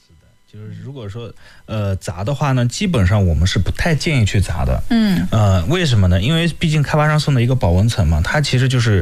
就是如果说砸的话呢，基本上我们是不太建议去砸的。为什么呢？因为毕竟开发商送的一个保温层嘛，它其实就是